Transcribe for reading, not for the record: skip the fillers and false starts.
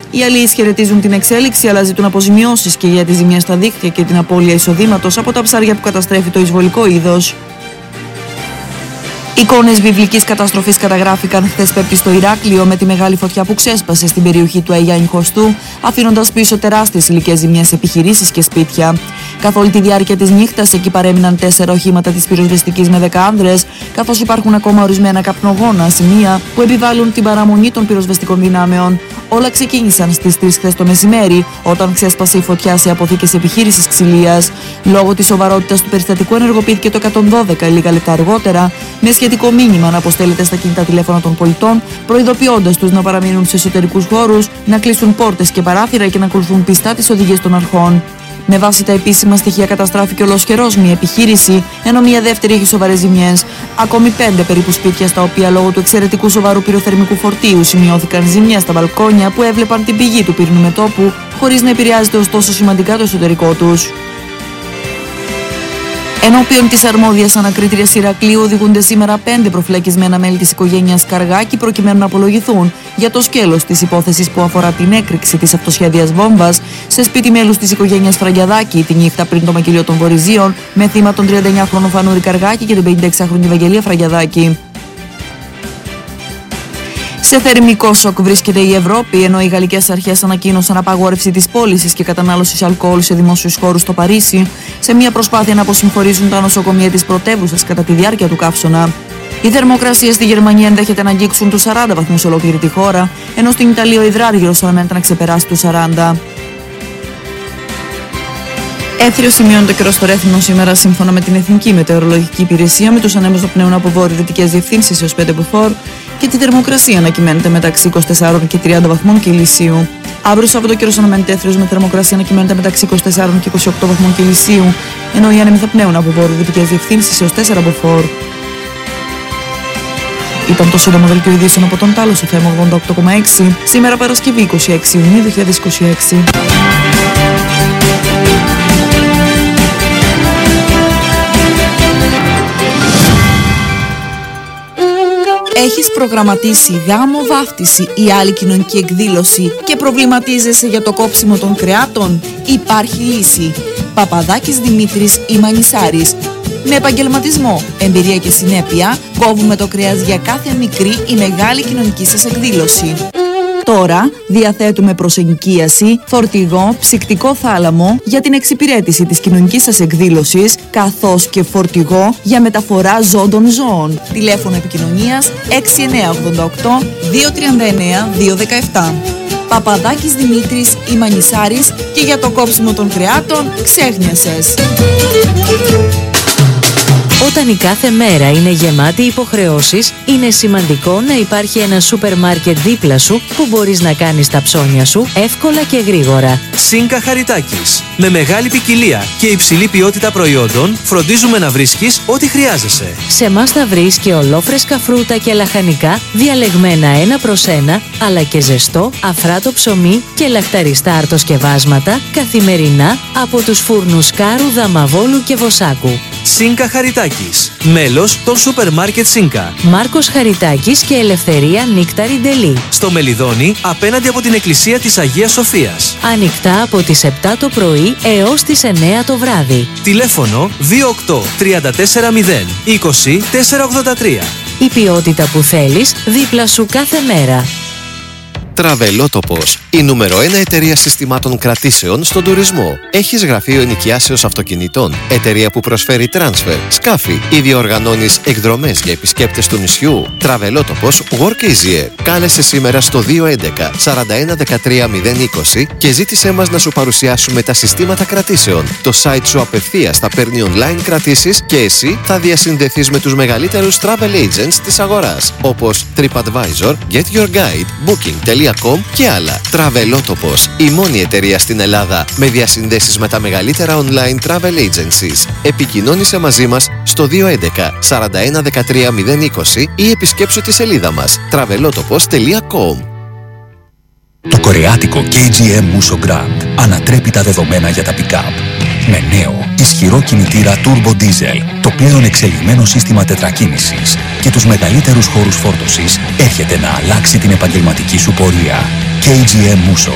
Οι αλλοίς χαιρετίζουν την εξέλιξη, αλλά ζητούν αποζημιώσεις και για τη ζημία στα δίκτυα και την απώλεια εισοδήματος από τα ψάρια που καταστρέφει το εισβολικό είδος. Εικόνες βιβλικής καταστροφής καταγράφηκαν χθες Πέμπτη στο Ηράκλειο με τη μεγάλη φωτιά που ξέσπασε στην περιοχή του Αγία Νυχωστού, αφήνοντας πίσω τεράστιες υλικές ζημιές σε επιχειρήσεις και σπίτια. Καθ' όλη τη διάρκεια της νύχτας εκεί παρέμειναν 4 οχήματα της πυροσβεστικής με 10 άνδρες, καθώς υπάρχουν ακόμα ορισμένα καπνογόνα σημεία που επιβάλλουν την παραμονή των πυροσβεστικών δυνάμεων. Όλα ξεκίνησαν στις 3 χθες το μεσημέρι, όταν ξέσπασε η φωτιά σε αποθήκες επιχείρησης ξυλίας. Λόγω της σοβαρότητας του περιστατικού ενεργοποιήθηκε το 112 λίγα λεπτά αργότερα, με σχετικό μήνυμα να αποστέλλεται στα κινητά τηλέφωνα των πολιτών, προειδοποιώντας τους να παραμείνουν σε εσωτερικούς χώρους, να κλείσουν πόρτες και παράθυρα και να ακολουθούν πιστά τις οδηγίες των αρχών. Με βάση τα επίσημα στοιχεία καταστράφηκε ολοσχερός μια επιχείρηση, ενώ μια δεύτερη έχει σοβαρές ζημιές. Ακόμη 5 περίπου σπίτια, στα οποία λόγω του εξαιρετικού σοβαρού πυροθερμικού φορτίου σημειώθηκαν ζημιές στα μπαλκόνια που έβλεπαν την πηγή του πυρηνού μετώπου, χωρίς να επηρεάζεται ωστόσο σημαντικά το εσωτερικό τους. Ενώπιον της αρμόδιας ανακρίτριας Ηρακλείου οδηγούνται σήμερα 5 προφυλακισμένα μέλη της οικογένειας Καργάκη προκειμένου να απολογηθούν για το σκέλος της υπόθεσης που αφορά την έκρηξη της αυτοσχέδιας βόμβας σε σπίτι μέλους της οικογένειας Φραγκιαδάκη τη νύχτα πριν το μακελιό των Βορειζίων, με θύμα τον 39χρονο Φανούρη Καργάκη και την 56χρονη Ευαγγελία Φραγκιαδάκη. Σε θερμικό σοκ βρίσκεται η Ευρώπη, ενώ οι γαλλικές αρχές ανακοίνωσαν απαγόρευση της πώλησης και κατανάλωσης αλκοόλ σε δημόσιους χώρους στο Παρίσι, σε μια προσπάθεια να αποσυμφορήσουν τα νοσοκομεία της πρωτεύουσας κατά τη διάρκεια του καύσωνα. Οι θερμοκρασίες στη Γερμανία ενδέχεται να αγγίξουν τους 40 βαθμούς ολόκληρη τη χώρα, ενώ στην Ιταλία ο υδράργυρος αναμένεται να ξεπεράσει τους 40. Έθριο σημειώνεται καιρό στο Ρέθυμνο σήμερα, σύμφωνα με την Εθνική Μετεωρολογική Υπηρεσία, με τους ανέμους να πνέουν από βορειοδυτικές διευθύνσεις έως 5 μποφόρ και τη θερμοκρασία να κυμαίνεται μεταξύ 24 και 30 βαθμών Κελσίου. Αύριο Σαββατοκύριακο αναμένεται έθριος με θερμοκρασία να κυμαίνεται μεταξύ 24 και 28 βαθμών Κελσίου, ενώ οι άνεμοι θα πνέουν από βορειοδυτικές διευθύνσεις έως 4 μποφόρ. Ήταν το σύντομο δελτίο ειδήσεων από τον Τάλος FM 88,6, σήμερα Παρασκευή 26 Ιουνίου 2026. Έχεις προγραμματίσει γάμο, βάφτιση ή άλλη κοινωνική εκδήλωση και προβληματίζεσαι για το κόψιμο των κρεάτων? Υπάρχει λύση. Παπαδάκης Δημήτρης ή Μανισάρης. Με επαγγελματισμό, εμπειρία και συνέπεια, κόβουμε το κρέας για κάθε μικρή ή μεγάλη κοινωνική σας εκδήλωση. Τώρα διαθέτουμε προσενοικίαση, φορτηγό, ψυκτικό θάλαμο για την εξυπηρέτηση της κοινωνικής σας εκδήλωσης, καθώς και φορτηγό για μεταφορά ζών των ζώων. Τηλέφωνο επικοινωνίας 6988 239 217. Παπαδάκης Δημήτρης ή Μανισάρης, και για το κόψιμο των κρεάτων ξέχνιασες. Όταν η κάθε μέρα είναι γεμάτη υποχρεώσεις, είναι σημαντικό να υπάρχει ένα σούπερ μάρκετ δίπλα σου που μπορείς να κάνεις τα ψώνια σου εύκολα και γρήγορα. Σίνκα Χαριτάκης. Με μεγάλη ποικιλία και υψηλή ποιότητα προϊόντων, φροντίζουμε να βρίσκεις ό,τι χρειάζεσαι. Σε εμάς θα βρεις και ολόφρεσκα φρούτα και λαχανικά, διαλεγμένα 1 προς 1, αλλά και ζεστό, αφράτο ψωμί και λαχταριστά αρτοσκευάσματα καθημερινά από τους φούρνους Κάρου, Δαμαβόλου και Βοσάκου. Σίνκα Χαριτάκης. Μέλος των σούπερ μάρκετ Σίνκα. Μάρκος Χαριτάκης και Ελευθερία Νίκταρη Ντελή. Στο Μελιδόνι, απέναντι από την Εκκλησία της Αγίας Σοφίας. Ανοιχτά από τις 7 το πρωί έως τις 9 το βράδυ. Τηλέφωνο 28 340 20 483. Η ποιότητα που θέλεις δίπλα σου κάθε μέρα. Τραβελότοπος, η νούμερο 1 εταιρεία συστημάτων κρατήσεων στον τουρισμό. Έχεις γραφείο ενοικιάσεως αυτοκινητών, εταιρεία που προσφέρει τράνσφερ, σκάφη ή διοργανώνεις εκδρομές για επισκέπτες του νησιού? Τραβελότοπος Work Easier. Κάλεσε σήμερα στο 211 41 13 020 και ζήτησέ μας να σου παρουσιάσουμε τα συστήματα κρατήσεων. Το site σου απευθείας θα παίρνει online κρατήσεις και εσύ θα διασυνδεθείς με τους μεγαλύτερους travel agents της αγοράς, όπως TripAdvisor, Get Your Guide, Booking.com και άλλα. Τραβελότοπος, η μόνη εταιρεία στην Ελλάδα με διασυνδέσεις με τα μεγαλύτερα online travel agencies. Επικοινώνησε μαζί μας στο 211 41 13 020 ή επισκέψου τη σελίδα μας travelotopos.com. Το κορεάτικο KGM Musso Grand ανατρέπει τα δεδομένα για τα pick-up. Με νέο, ισχυρό κινητήρα Turbo Diesel, το πλέον εξελιγμένο σύστημα τετρακίνησης και τους μεγαλύτερους χώρους φόρτωσης, έρχεται να αλλάξει την επαγγελματική σου πορεία. KGM Musso.